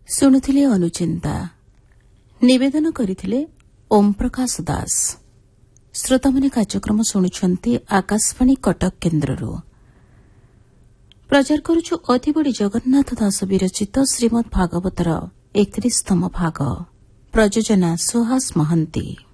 ଶୁଣୁଥିଲେ ଅନୁଚିନ୍ତା। ନିବେଦନ କରିଥିଲେ ଓମ୍ ପ୍ରକାଶ ଦାସ। ଶ୍ରୋତାମାନେ କାର୍ଯ୍ୟକ୍ରମ ଶୁଣୁଛନ୍ତି ଆକାଶବାଣୀ କଟକ କେନ୍ଦ୍ରରୁ। ପ୍ରଚାର କରୁଛୁ ଅତିବଡ଼ି ଜଗନ୍ନାଥ ଦାସ ବିରଚିତ ଶ୍ରୀମଦ୍ ଭାଗବତର 31ତମ ଭାଗ। ପ୍ରଯୋଜନା ସୁହାସ ମହାନ୍ତି।